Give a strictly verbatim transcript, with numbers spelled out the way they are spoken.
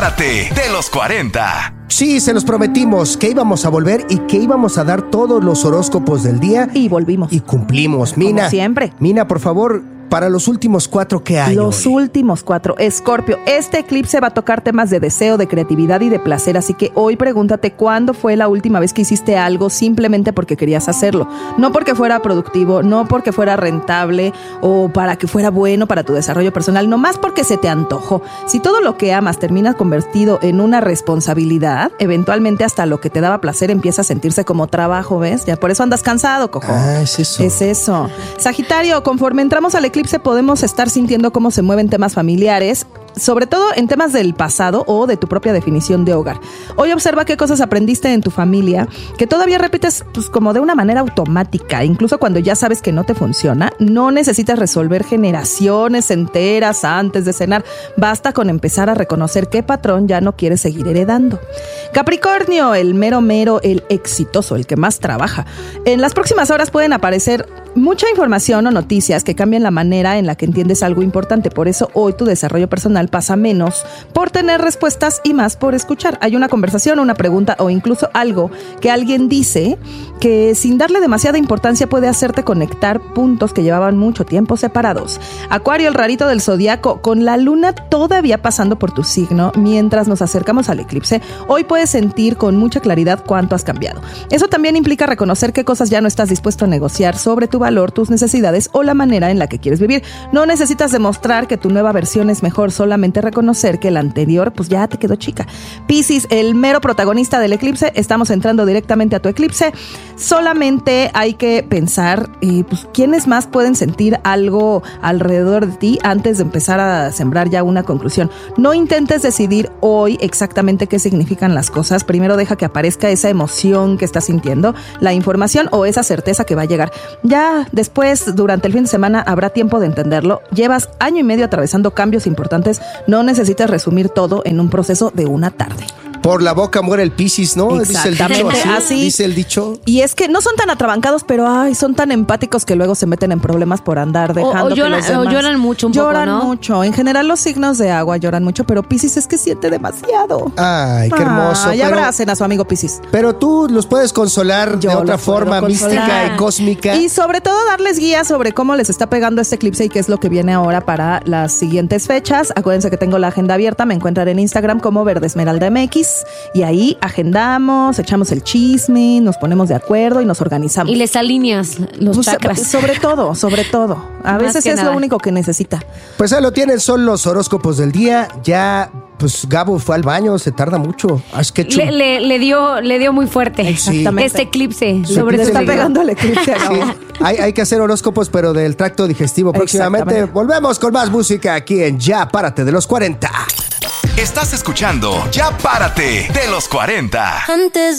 De los cuarenta. Sí, se los prometimos que íbamos a volver y que íbamos a dar todos los horóscopos del día. Y volvimos. Y cumplimos. Mina. Como siempre. Mina, por favor, para los últimos cuatro, ¿qué hay Los hoy? últimos cuatro. Escorpio, este eclipse va a tocar temas de deseo, de creatividad y de placer, así que hoy pregúntate cuándo fue la última vez que hiciste algo simplemente porque querías hacerlo. No porque fuera productivo, no porque fuera rentable o para que fuera bueno para tu desarrollo personal, nomás porque se te antojó. Si todo lo que amas termina convertido en una responsabilidad, eventualmente hasta lo que te daba placer empieza a sentirse como trabajo, ¿ves? Ya por eso andas cansado, cojo. Ah, es eso. Es eso. Sagitario, conforme entramos al eclipse podemos estar sintiendo cómo se mueven temas familiares, sobre todo en temas del pasado o de tu propia definición de hogar. Hoy observa qué cosas aprendiste en tu familia que todavía repites pues como de una manera automática, incluso cuando ya sabes que no te funciona. No necesitas resolver generaciones enteras antes de cenar, basta con empezar a reconocer qué patrón ya no quieres seguir heredando. Capricornio, el mero mero, el exitoso, el que más trabaja. En las próximas horas pueden aparecer mucha información o noticias que cambian la manera en la que entiendes algo importante. Por eso hoy tu desarrollo personal pasa menos por tener respuestas y más por escuchar. Hay una conversación, una pregunta o incluso algo que alguien dice que sin darle demasiada importancia puede hacerte conectar puntos que llevaban mucho tiempo separados. Acuario, el rarito del zodiaco, con la luna todavía pasando por tu signo mientras nos acercamos al eclipse, hoy puedes sentir con mucha claridad cuánto has cambiado. Eso también implica reconocer qué cosas ya no estás dispuesto a negociar sobre tu valor, tus necesidades o la manera en la que quieres vivir. No necesitas demostrar que tu nueva versión es mejor, solamente reconocer que la anterior pues ya te quedó chica. Piscis, el mero protagonista del eclipse, estamos entrando directamente a tu eclipse. Solamente hay que pensar eh, pues quiénes más pueden sentir algo alrededor de ti antes de empezar a sembrar ya una conclusión. No intentes decidir hoy exactamente qué significan las cosas. Primero deja que aparezca esa emoción que estás sintiendo, la información o esa certeza que va a llegar. Ya después, durante el fin de semana, habrá tiempo de entenderlo. Llevas año y medio atravesando cambios importantes. No necesitas resumir todo en un proceso de una tarde. Por la boca muere el Piscis, ¿no? Dice el dicho así. así. Dice el dicho. Y es que no son tan atrabancados, pero ay, son tan empáticos que luego se meten en problemas por andar dejando o, o que lloran, los demás... o lloran mucho un lloran poco, ¿no? mucho. En general los signos de agua lloran mucho, pero Piscis es que siente demasiado. Ay, qué hermoso. Ay, pero, abracen a su amigo Piscis. Pero tú los puedes consolar Yo de otra los puedo forma consolar. mística y cósmica. Y sobre todo darles guías sobre cómo les está pegando este eclipse y qué es lo que viene ahora para las siguientes fechas. Acuérdense que tengo la agenda abierta, me encuentran en Instagram como Verde Esmeralda M X y ahí agendamos, echamos el chisme, nos ponemos de acuerdo y nos organizamos. Y les alineas los Pues, chakras. sobre todo, sobre todo. A Más veces que es nada. lo único que necesita. Pues ahí lo tienen, son los horóscopos del día. Ya, pues Gabo fue al baño, se tarda mucho. Es que Le, le, le dio, le dio muy fuerte. Exactamente. Este eclipse Sí, sobre Le eclipse su está signo. pegando el eclipse a Sí, Gabo. hay, hay que hacer horóscopos, pero del tracto digestivo próximamente. Exactamente. Volvemos con más música aquí en Ya Párate de los cuarenta. Estás escuchando Ya Párate de los cuarenta. Antes